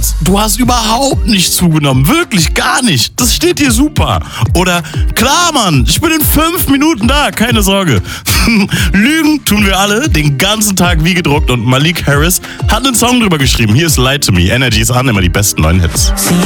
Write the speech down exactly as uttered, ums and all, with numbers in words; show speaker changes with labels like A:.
A: Satz, du hast überhaupt nicht zugenommen, wirklich gar nicht. Das steht dir super. Oder, klar Mann, ich bin in fünf Minuten da, keine Sorge. Lügen tun wir alle, den ganzen Tag wie gedruckt und Malik Harris hat einen Song drüber geschrieben. Hier ist Lie to Me, Energy ist an, immer die besten neuen Hits.
B: See,